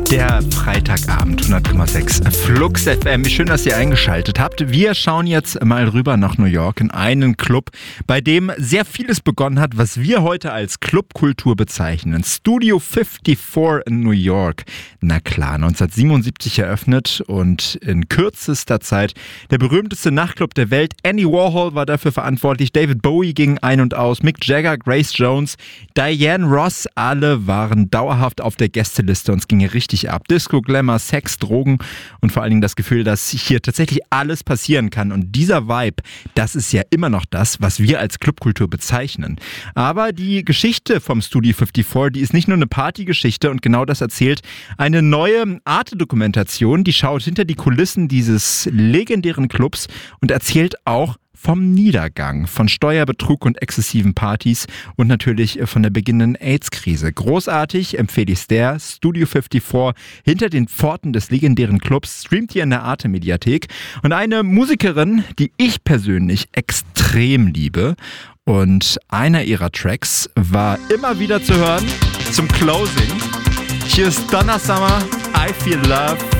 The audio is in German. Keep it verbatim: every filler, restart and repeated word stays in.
Der Freitagabend, hundert Komma sechs Flux F M. Schön, dass ihr eingeschaltet habt. Wir schauen jetzt mal rüber nach New York in einen Club, bei dem sehr vieles begonnen hat, was wir heute als Clubkultur bezeichnen. Studio fünfundvierzig in New York. Na klar, neunzehnhundertsiebenundsiebzig eröffnet und in kürzester Zeit der berühmteste Nachtclub der Welt. Andy Warhol war dafür verantwortlich, David Bowie ging ein und aus, Mick Jagger, Grace Jones, Diane Ross, alle waren dauerhaft auf der Gästeliste und es ging hier richtig ab. Disco, Glamour, Sex, Drogen und vor allen Dingen das Gefühl, dass hier tatsächlich alles passieren kann. Und dieser Vibe, das ist ja immer noch das, was wir als Clubkultur bezeichnen. Aber die Geschichte vom Studio fünfundvierzig, die ist nicht nur eine Partygeschichte und genau das erzählt eine neue Arte-Dokumentation, die schaut hinter die Kulissen dieses legendären Clubs und erzählt auch vom Niedergang, von Steuerbetrug und exzessiven Partys und natürlich von der beginnenden AIDS-Krise. Großartig, empfehle ich es der. Studio fünfundvierzig hinter den Pforten des legendären Clubs, streamt hier in der Arte-Mediathek. Und eine Musikerin, die ich persönlich extrem liebe und einer ihrer Tracks war immer wieder zu hören zum Closing. Hier ist Donna Summer, I Feel Love.